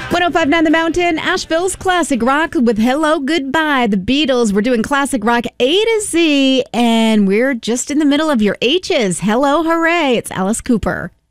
1059 The Mountain, Asheville's classic rock with Hello Goodbye. The Beatles. We're doing classic rock A to Z, and we're just in the middle of your H's. Hello, hooray. It's Alice Cooper.